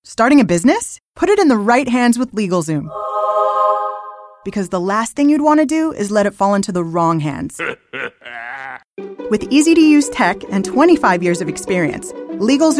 Starting a business? Put it in the right hands with LegalZoom. Because the last thing you'd want to do is let it fall into the wrong hands. With easy-to-use tech and 25 years of experience, LegalZoom